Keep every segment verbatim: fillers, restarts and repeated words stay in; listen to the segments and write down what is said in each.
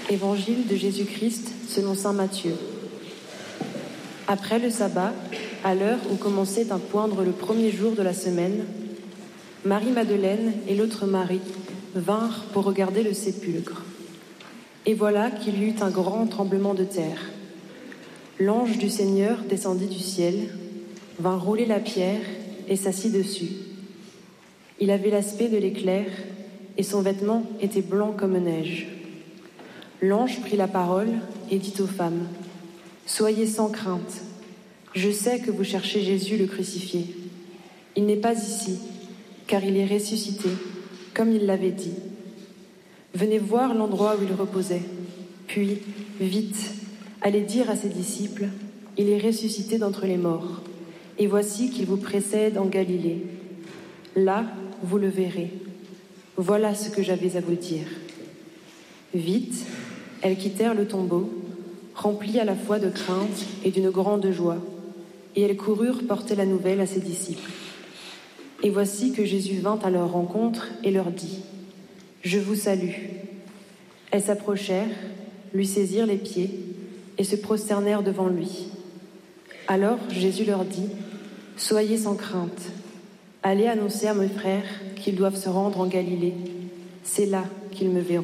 Évangile de Jésus-Christ selon saint Matthieu. Après le sabbat, à l'heure où commençait à poindre le premier jour de la semaine, Marie-Madeleine et l'autre Marie vinrent pour regarder le sépulcre. Et voilà qu'il y eut un grand tremblement de terre. L'ange du Seigneur descendit du ciel, vint rouler la pierre et s'assit dessus. Il avait l'aspect de l'éclair, et son vêtement était blanc comme neige. L'ange prit la parole et dit aux femmes : « Soyez sans crainte. Je sais que vous cherchez Jésus le crucifié. Il n'est pas ici, car il est ressuscité, comme il l'avait dit. Venez voir l'endroit où il reposait. Puis, vite, allez dire à ses disciples : il est ressuscité d'entre les morts. Et voici qu'il vous précède en Galilée. Là, vous le verrez. Voilà ce que j'avais à vous dire. » Vite, elles quittèrent le tombeau, remplies à la fois de crainte et d'une grande joie, et elles coururent porter la nouvelle à ses disciples. Et voici que Jésus vint à leur rencontre et leur dit : « Je vous salue. » Elles s'approchèrent, lui saisirent les pieds et se prosternèrent devant lui. Alors Jésus leur dit : « Soyez sans crainte. Allez annoncer à mes frères qu'ils doivent se rendre en Galilée. C'est là qu'ils me verront. »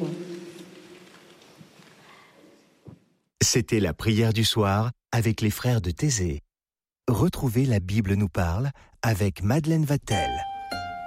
C'était la prière du soir avec les frères de Thésée. Retrouvez La Bible nous parle avec Madeleine Vatel.